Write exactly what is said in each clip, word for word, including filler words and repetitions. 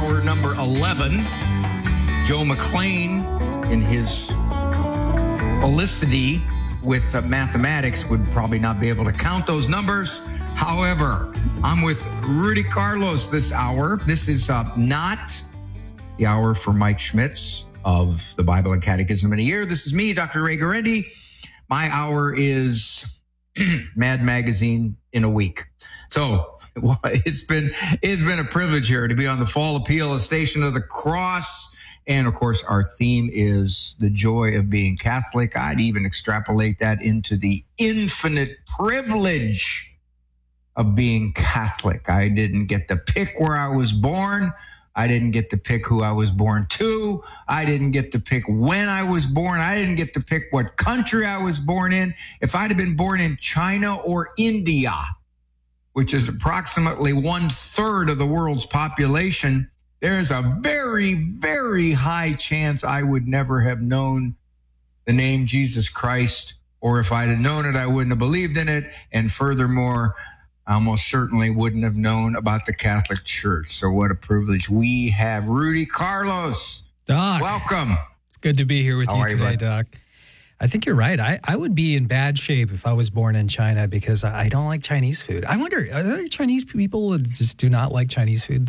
hour number eleven. Joe McLean, in his felicity with uh, mathematics, would probably not be able to count those numbers. However, I'm with Rudy Carlos this hour. This is uh, not the hour for Mike Schmitz of the Bible and Catechism in a Year. This is me, Doctor Ray Guarendi. My hour is Mad Magazine in a week. So well, it's been it's been a privilege here to be on the Fall Appeal, a Station of the Cross. And of course, our theme is the joy of being Catholic. I'd even extrapolate that into the infinite privilege of being Catholic. I didn't get to pick where I was born. I didn't get to pick who I was born to. I didn't get to pick when I was born. I didn't get to pick what country I was born in. If I'd have been born in China or India, which is approximately one third of the world's population, there's a very, very high chance I would never have known the name Jesus Christ, or if I'd have known it, I wouldn't have believed in it. And furthermore, I almost certainly wouldn't have known about the Catholic Church. So what a privilege we have. Rudy Carlos, Doc, welcome. It's good to be here with How you today, you, Doc. I think you're right. I, I would be in bad shape if I was born in China because I, I don't like Chinese food. I wonder, are there Chinese people that just do not like Chinese food?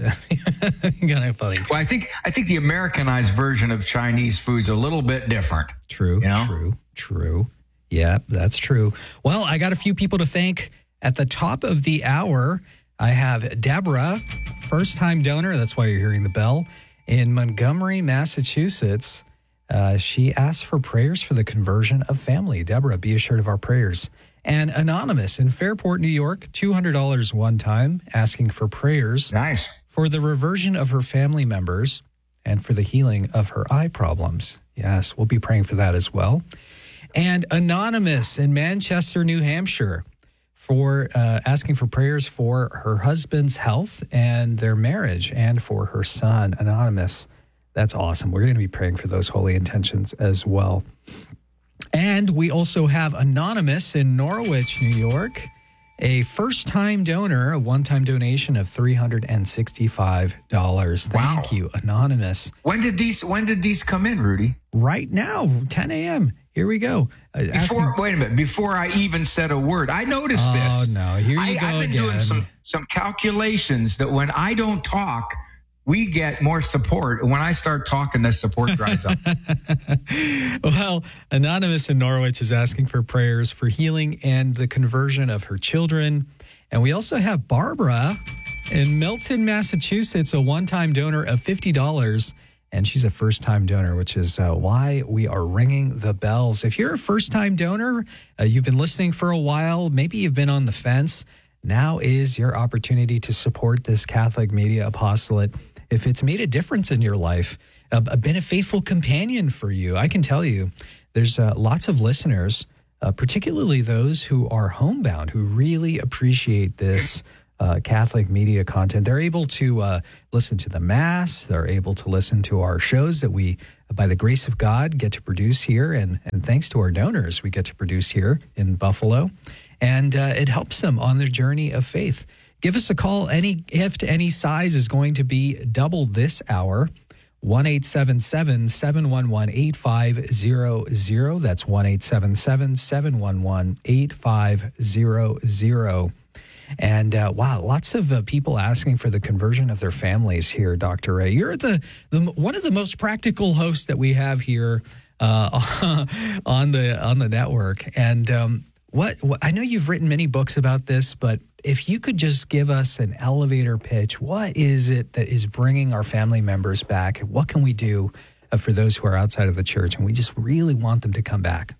Kind of funny. Well, I think I think the Americanized version of Chinese food is a little bit different. True, you know? true, true. Yeah, that's true. Well, I got a few people to thank at the top of the hour. I have Deborah, first-time donor. That's why you're hearing the bell, in Montgomery, Massachusetts. Uh, she asked for prayers for the conversion of family. Deborah, be assured of our prayers. And Anonymous in Fairport, New York, two hundred dollars one time, asking for prayers. Nice. For the reversion of her family members and for the healing of her eye problems. Yes, we'll be praying for that as well. And Anonymous in Manchester, New Hampshire, for uh, asking for prayers for her husband's health and their marriage and for her son. Anonymous. That's awesome. We're going to be praying for those holy intentions as well. And we also have Anonymous in Norwich, New York, a first-time donor, a one-time donation of three hundred sixty-five dollars. Thank wow. you, Anonymous. When did these When did these come in, Rudy? Right now, ten a.m. Here we go. Uh, before, asking, wait a minute. Before I even said a word, I noticed oh, this. Oh, no. Here you I, go I've been again. doing some, some calculations that when I don't talk, we get more support. When I start talking, the support dries up. Well, Anonymous in Norwich is asking for prayers for healing and the conversion of her children. And we also have Barbara in Milton, Massachusetts, a one-time donor of fifty dollars. And she's a first-time donor, which is uh, why we are ringing the bells. If you're a first-time donor, uh, you've been listening for a while, maybe you've been on the fence, now is your opportunity to support this Catholic Media Apostolate. If it's made a difference in your life, uh, been a faithful companion for you, I can tell you there's uh, lots of listeners, uh, particularly those who are homebound, who really appreciate this uh, Catholic media content. They're able to uh, listen to the Mass. They're able to listen to our shows that we, by the grace of God, get to produce here. And, and thanks to our donors, we get to produce here in Buffalo. And uh, it helps them on their journey of faith. Give us a call. Any gift, any size is going to be doubled this hour. one eight seven seven, seven one one, eight five zero zero. That's one eight seven seven, seven one one, eight five zero zero. And uh, wow, lots of uh, people asking for the conversion of their families here, Doctor Ray. You're the, the one of the most practical hosts that we have here uh, on the on the network. And um, what, what I know you've written many books about this, but if you could just give us an elevator pitch, what is it that is bringing our family members back? What can we do uh, for those who are outside of the church and we just really want them to come back?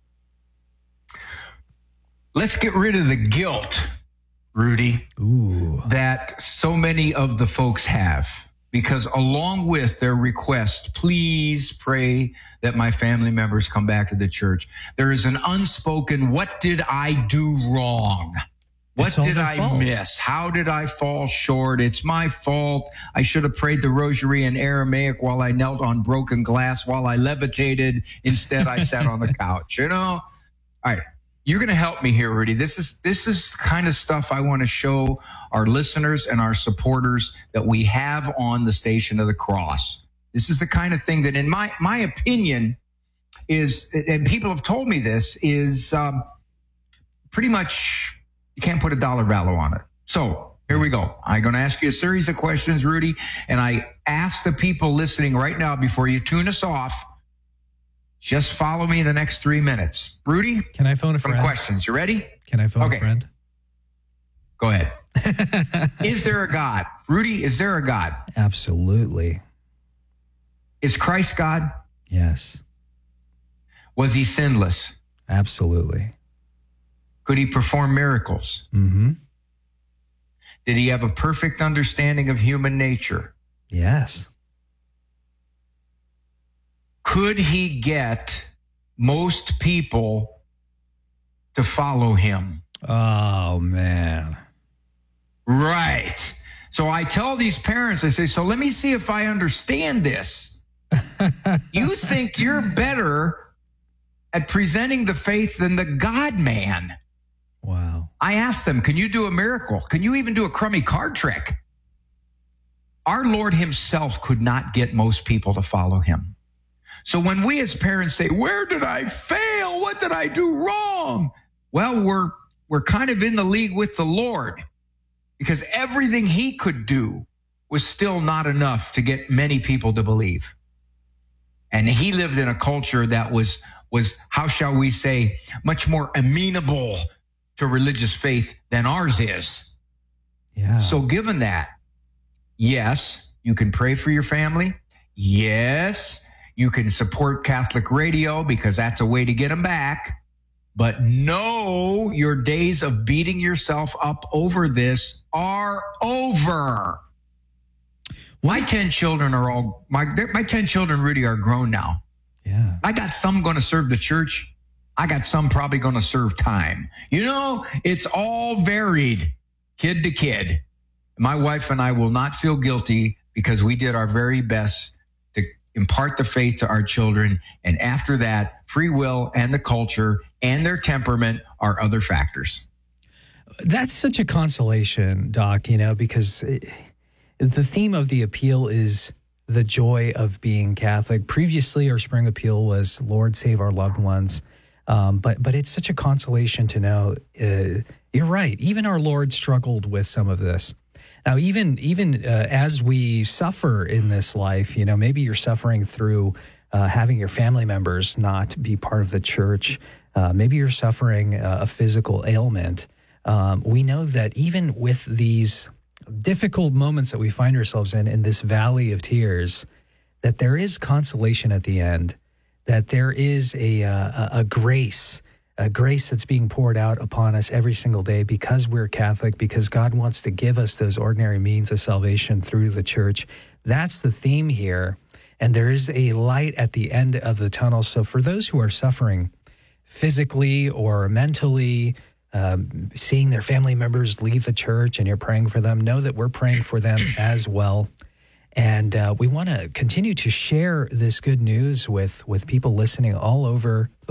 Let's get rid of the guilt, Rudy, Ooh. that so many of the folks have. Because along with their request, please pray that my family members come back to the church, there is an unspoken, what did I do wrong? What did I fault. miss? How did I fall short? It's my fault. I should have prayed the rosary in Aramaic while I knelt on broken glass, while I levitated. Instead, I sat on the couch, you know? All right. you're going to help me here, Rudy. This is this is kind of stuff I want to show our listeners and our supporters that we have on the Station of the Cross. This is the kind of thing that, in my my opinion, is, and people have told me this, is um, pretty much you can't put a dollar value on it. So here we go. I'm going to ask you a series of questions, Rudy, and I ask the people listening right now before you tune us off, just follow me in the next three minutes. Rudy? Can I phone a friend? Some questions. You ready? Can I phone okay. a friend? Go ahead. Is there a God? Rudy, is there a God? Absolutely. Is Christ God? Yes. Was he sinless? Absolutely. Could he perform miracles? Mm-hmm. Did he have a perfect understanding of human nature? Yes. Could he get most people to follow him? Oh, man. Right. So I tell these parents, I say, so let me see if I understand this. You think you're better at presenting the faith than the God man. Wow. I asked them, can you do a miracle? Can you even do a crummy card trick? Our Lord himself could not get most people to follow him. So when we as parents say, where did I fail? What did I do wrong? Well, we're we're kind of in the league with the Lord, because everything he could do was still not enough to get many people to believe. And he lived in a culture that was, was how shall we say, much more amenable to religious faith than ours is. Yeah. So given that, yes, you can pray for your family. Yes, you can support Catholic radio because that's a way to get them back. But no, your days of beating yourself up over this are over. My ten children are all, my, my ten children, Rudy, are grown now. Yeah. I got some going to serve the church. I got some probably going to serve time. You know, it's all varied, kid to kid. My wife and I will not feel guilty because we did our very best to impart the faith to our children. And after that, free will and the culture and their temperament are other factors. That's such a consolation, Doc, you know, because it, the theme of the appeal is the joy of being Catholic. Previously, our spring appeal was, Lord, save our loved ones. Um, but but it's such a consolation to know, uh, you're right, even our Lord struggled with some of this. Now, even even uh, as we suffer in this life, you know, maybe you're suffering through uh, having your family members not be part of the church. Uh, maybe you're suffering uh, a physical ailment. Um, we know that even with these difficult moments that we find ourselves in, in this valley of tears, that there is consolation at the end, that there is a, uh, a grace, a grace that's being poured out upon us every single day because we're Catholic, because God wants to give us those ordinary means of salvation through the church. That's the theme here. And there is a light at the end of the tunnel. So for those who are suffering physically or mentally, um, seeing their family members leave the church and you're praying for them, know that we're praying for them as well. And uh, we want to continue to share this good news with, with people listening all over the